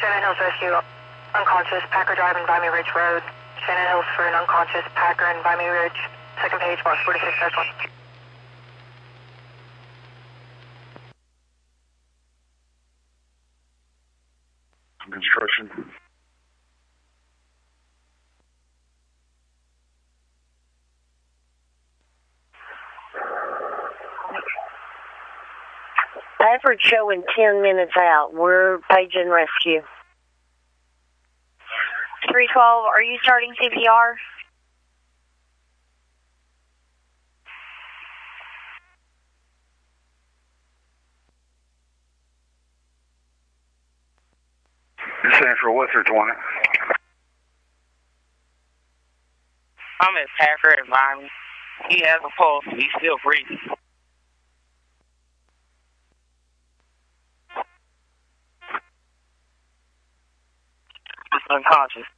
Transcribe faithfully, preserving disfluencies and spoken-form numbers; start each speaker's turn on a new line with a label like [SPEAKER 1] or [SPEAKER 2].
[SPEAKER 1] Shannon Hills Rescue, unconscious, Packer Drive and Vimy Ridge Road. Shannon Hills for an unconscious Packer and Vimy Ridge. Second page, box forty-six dash one.
[SPEAKER 2] Construction.
[SPEAKER 3] Stafford showing ten minutes out. We're paging rescue.
[SPEAKER 4] three twelve, are you starting C P R?
[SPEAKER 2] Central, what's your twenty?
[SPEAKER 5] I'm at Packer and Vimy. He has a pulse. He's still breathing. Unconscious.